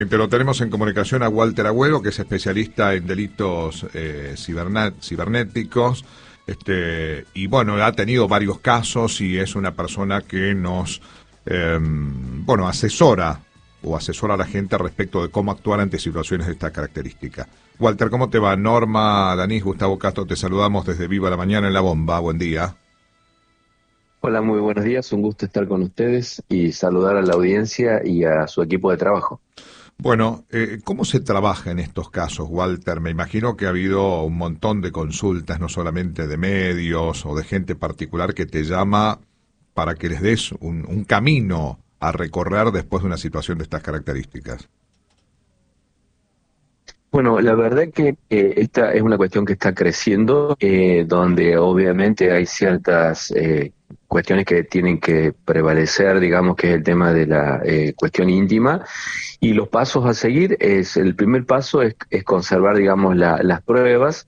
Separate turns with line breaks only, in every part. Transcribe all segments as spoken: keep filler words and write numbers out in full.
Te lo tenemos en comunicación a Walter Agüero, que es especialista en delitos eh, cibernet, cibernéticos, este, y bueno, ha tenido varios casos y es una persona que nos, eh, bueno, asesora o asesora a la gente respecto de cómo actuar ante situaciones de esta característica. Walter, ¿cómo te va? Norma, Danís, Gustavo Castro, te saludamos desde Viva la Mañana en La Bomba. Buen día.
Hola, muy buenos días, un gusto estar con ustedes y saludar a la audiencia y a su equipo de trabajo.
Bueno, eh, ¿cómo se trabaja en estos casos, Walter? Me imagino que ha habido un montón de consultas, no solamente de medios o de gente particular que te llama para que les des un, un camino a recorrer después de una situación de estas características.
Bueno, la verdad que eh, esta es una cuestión que está creciendo, eh, donde obviamente hay ciertas eh, cuestiones que tienen que prevalecer, digamos que es el tema de la eh, cuestión íntima, y los pasos a seguir es, el primer paso es, es conservar, digamos, la- las pruebas.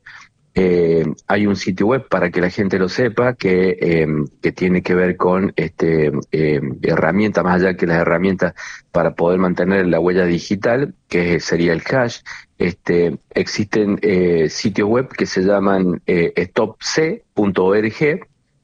Eh, hay un sitio web para que la gente lo sepa que, eh, que tiene que ver con este, eh, herramientas, más allá que las herramientas para poder mantener la huella digital, que sería el hash. Este, existen eh, sitios web que se llaman eh, stop c punto org,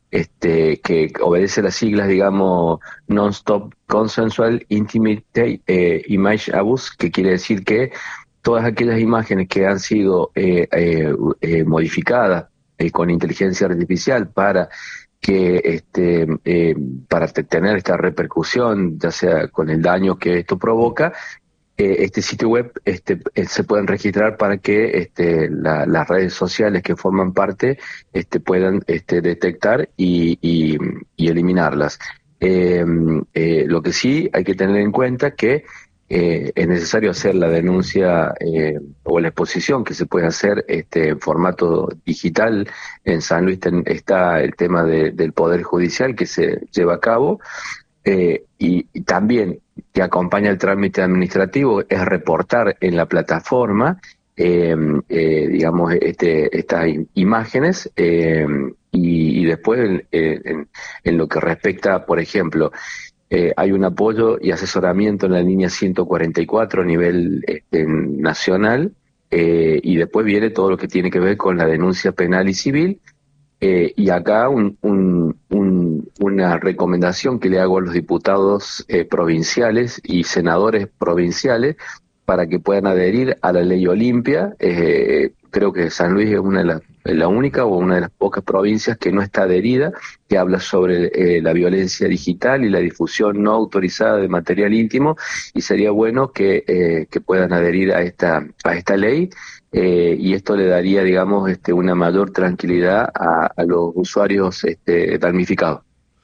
este, que obedece las siglas, digamos, Non-Stop Consensual Intimate eh, Image Abuse, que quiere decir que todas aquellas imágenes que han sido eh, eh, eh, modificadas eh, con inteligencia artificial para que este eh, para te- tener esta repercusión, ya sea con el daño que esto provoca, eh, este sitio web este, eh, se pueden registrar para que este, la- las redes sociales que forman parte este, puedan este, detectar y, y- y eliminarlas. Eh, eh, lo que sí hay que tener en cuenta que eh, es necesario hacer la denuncia eh, o la exposición que se puede hacer este, en formato digital. En San Luis ten- está el tema de- del Poder Judicial que se lleva a cabo, eh, y, y también que acompaña el trámite administrativo es reportar en la plataforma, eh, eh, digamos, este, estas im- imágenes, eh, y, y después en, en- en lo que respecta, por ejemplo, eh, hay un apoyo y asesoramiento en la línea ciento cuarenta y cuatro a nivel este, nacional, eh, y después viene todo lo que tiene que ver con la denuncia penal y civil. Eh, y acá un- un- un- una recomendación que le hago a los diputados eh, provinciales y senadores provinciales para que puedan adherir a la ley Olimpia. Eh, creo que San Luis es una de las, es la única o una de las pocas provincias que no está adherida, que habla sobre eh, la violencia digital y la difusión no autorizada de material íntimo, y sería bueno que, eh, que puedan adherir a esta, a esta ley, eh, y esto le daría, digamos, este, una mayor tranquilidad a, a los usuarios este, damnificados.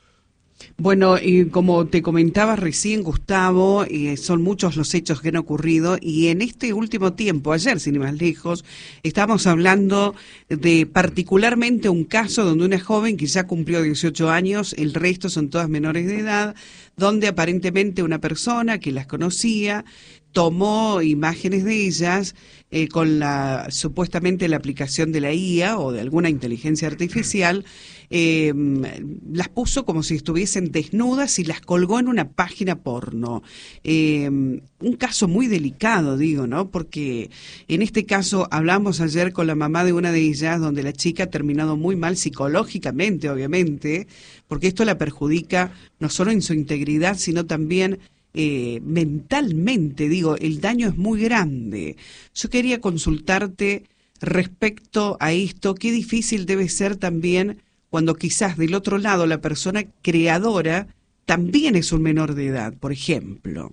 Bueno, y como te comentaba recién, Gustavo, eh, son muchos los hechos que han ocurrido y en este último tiempo, ayer sin ir más lejos, estamos hablando de particularmente un caso donde una joven que ya cumplió dieciocho años, el resto son todas menores de edad, donde aparentemente una persona que las conocía tomó imágenes de ellas eh, con la supuestamente la aplicación de la I A o de alguna inteligencia artificial, eh, las puso como si estuviesen desnudas y las colgó en una página porno. Eh, un caso muy delicado, digo, ¿no? Porque en este caso hablamos ayer con la mamá de una de ellas, donde la chica ha terminado muy mal psicológicamente, obviamente, porque esto la perjudica no solo en su integridad, sino también eh, mentalmente. Digo, el daño es muy grande. Yo quería consultarte respecto a esto, qué difícil debe ser también cuando quizás del otro lado la persona creadora también es un menor de edad, por ejemplo.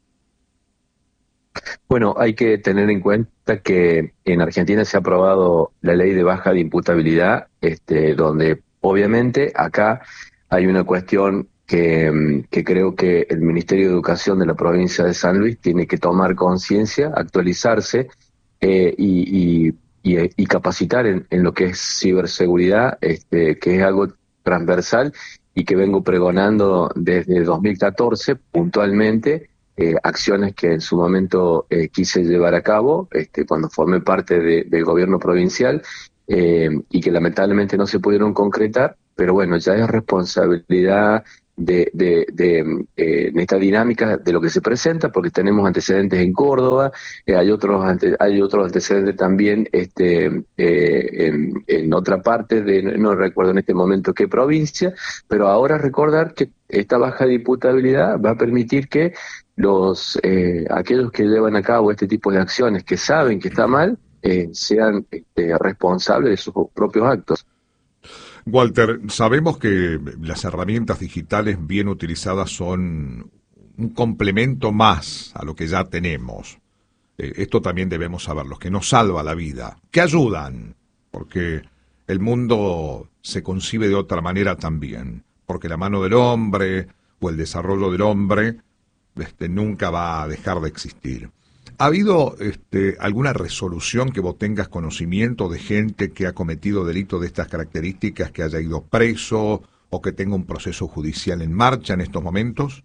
Bueno, hay que tener en cuenta que en Argentina se ha aprobado la ley de baja de imputabilidad, este, donde obviamente acá hay una cuestión que, mm, que creo que el Ministerio de Educación de la provincia de San Luis tiene que tomar conciencia, actualizarse, eh, y, y- y- y capacitar en, en lo que es ciberseguridad, este, que es algo transversal y que vengo pregonando desde dos mil catorce puntualmente, eh, acciones que en su momento eh, quise llevar a cabo este, cuando formé parte de- del gobierno provincial, eh, y que lamentablemente no se pudieron concretar, pero bueno, ya es responsabilidad de, de, de eh, en esta dinámica de lo que se presenta, porque tenemos antecedentes en Córdoba, eh, hay otros ante, hay otros antecedentes también este, eh, en, en otra parte de, no recuerdo en este momento qué provincia, pero ahora recordar que esta baja de imputabilidad va a permitir que los eh, aquellos que llevan a cabo este tipo de acciones que saben que está mal eh, sean este, responsables de sus propios actos.
Walter, sabemos que las herramientas digitales bien utilizadas son un complemento más a lo que ya tenemos. Eh, esto también debemos saberlo, que nos salva la vida, que ayudan, porque el mundo se concibe de otra manera también, porque la mano del hombre o el desarrollo del hombre este, nunca va a dejar de existir. ¿Ha habido este, alguna resolución que vos tengas conocimiento de gente que ha cometido delitos de estas características, que haya ido preso o que tenga un proceso judicial en marcha en estos momentos?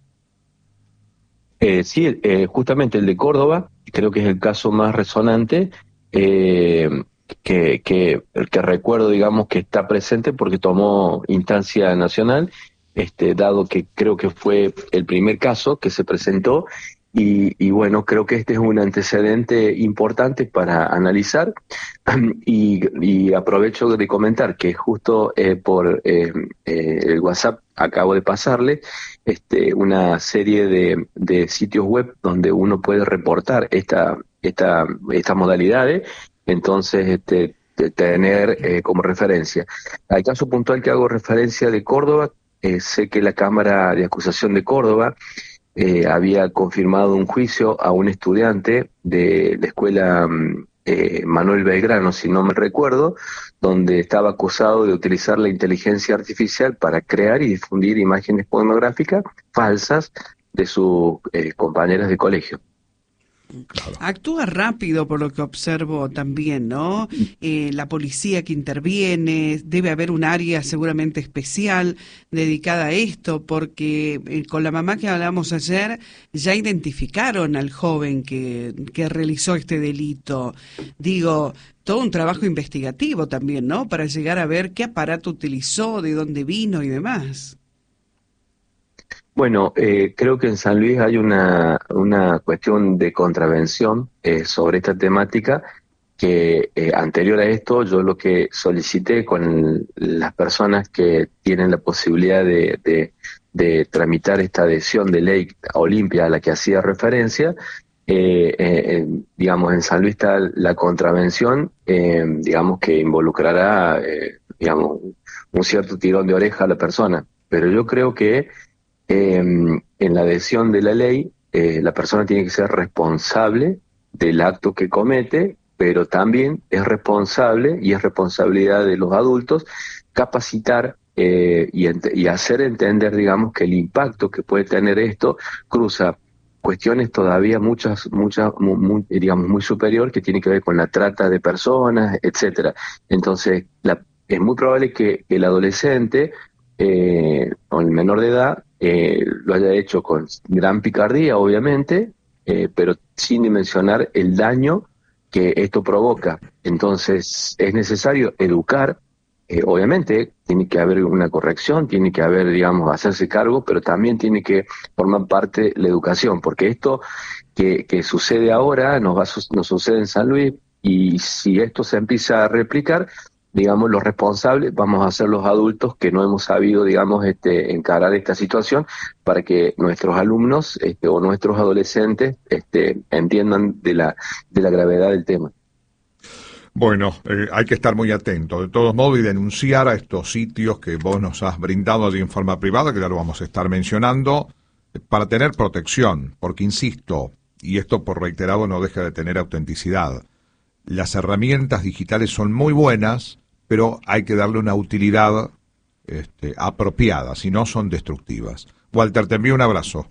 Eh, sí, eh, justamente el de Córdoba, creo que es el caso más resonante, eh, que, que, el que recuerdo, digamos, que está presente porque tomó instancia nacional, este, dado que creo que fue el primer caso que se presentó. Y, y bueno, creo que este es un antecedente importante para analizar y, y aprovecho de comentar que justo eh, por eh, eh, el WhatsApp acabo de pasarle este, una serie de, de sitios web donde uno puede reportar esta, esta, estas modalidades, entonces este, de tener eh, como referencia. Al caso puntual que hago referencia de Córdoba, eh, sé que la Cámara de Acusación de Córdoba Eh, había confirmado un juicio a un estudiante de la escuela eh, Manuel Belgrano, si no me recuerdo, donde estaba acusado de utilizar la inteligencia artificial para crear y difundir imágenes pornográficas falsas de sus eh, compañeras de colegio.
Claro. Actúa rápido por lo que observo también, ¿no? Eh, la policía que interviene, debe haber un área seguramente especial dedicada a esto, porque eh, con la mamá que hablamos ayer ya identificaron al joven que, que realizó este delito. Digo, todo un trabajo investigativo también, ¿no? Para llegar a ver qué aparato utilizó, de dónde vino y demás.
Bueno, eh, creo que en San Luis hay una, una cuestión de contravención eh, sobre esta temática que eh, anterior a esto yo lo que solicité con las personas que tienen la posibilidad de, de, de tramitar esta adhesión de ley Olimpia a la que hacía referencia, eh, eh, digamos en San Luis está la contravención, eh, digamos que involucrará eh, digamos un cierto tirón de oreja a la persona, pero yo creo que Eh, en la adhesión de la ley, eh, la persona tiene que ser responsable del acto que comete, pero también es responsable, y es responsabilidad de los adultos, capacitar eh, y, y hacer entender, digamos, que el impacto que puede tener esto cruza cuestiones todavía muchas, muchas, muy, muy, digamos, muy superior, que tiene que ver con la trata de personas, etcétera. Entonces, la, es muy probable que el adolescente eh, o el menor de edad Eh, lo haya hecho con gran picardía, obviamente, eh, pero sin dimensionar el daño que esto provoca. Entonces, es necesario educar, eh, obviamente, tiene que haber una corrección, tiene que haber, digamos, hacerse cargo, pero también tiene que formar parte la educación, porque esto que, que sucede ahora nos, va, nos sucede en San Luis, y si esto se empieza a replicar, digamos, los responsables vamos a ser los adultos que no hemos sabido, digamos, este, encarar esta situación para que nuestros alumnos este, o nuestros adolescentes este, entiendan de la, de la gravedad del tema.
Bueno, eh, hay que estar muy atento, de todos modos, y denunciar a estos sitios que vos nos has brindado allí en forma privada, que ya lo vamos a estar mencionando, para tener protección, porque insisto, y esto por reiterado no deja de tener autenticidad, las herramientas digitales son muy buenas, pero hay que darle una utilidad este, apropiada, si no son destructivas. Walter, te envío un abrazo.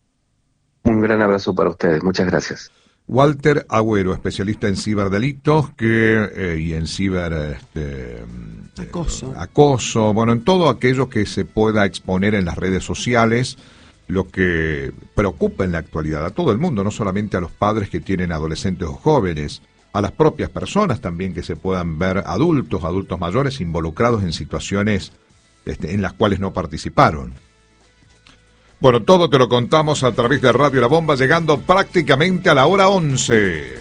Un gran abrazo para ustedes, muchas gracias.
Walter Agüero, especialista en ciberdelitos que, eh, y en ciber este,
acoso.
Eh, acoso, bueno, en todo aquello que se pueda exponer en las redes sociales, lo que preocupa en la actualidad a todo el mundo, no solamente a los padres que tienen adolescentes o jóvenes, a las propias personas también, que se puedan ver adultos, adultos mayores involucrados en situaciones este, en las cuales no participaron. Bueno, todo te lo contamos a través de Radio La Bomba, llegando prácticamente a la hora once.